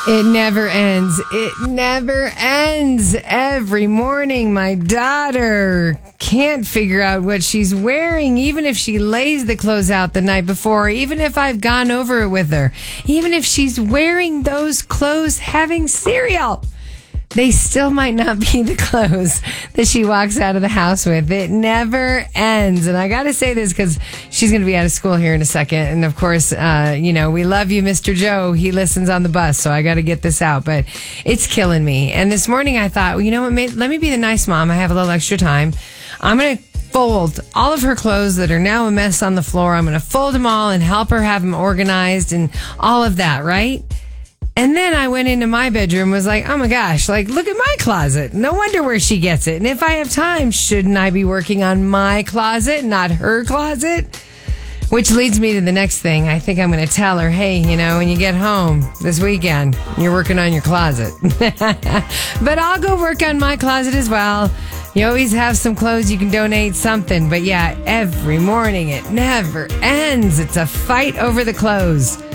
It never ends. It never ends. Every morning, my daughter can't figure out what she's wearing, even if she lays the clothes out the night before, even if I've gone over it with her, even if she's wearing those clothes having cereal. They still might not be the clothes that she walks out of the house with. It never ends. And I got to say this because she's going to be out of school here in a second. And of course, we love you, Mr. Joe. He listens on the bus, so I got to get this out. But it's killing me. And this morning I thought, well, you know what? Let me be the nice mom. I have a little extra time. I'm going to fold all of her clothes that are now a mess on the floor. I'm going to fold them all and help her have them organized and all of that, right? And then I went into my bedroom and was like, oh my gosh, like, look at my closet. No wonder where she gets it. And if I have time, shouldn't I be working on my closet, not her closet? Which leads me to the next thing. I think I'm going to tell her, hey, when you get home this weekend, you're working on your closet. But I'll go work on my closet as well. You always have some clothes, you can donate something. But yeah, every morning it never ends. It's a fight over the clothes.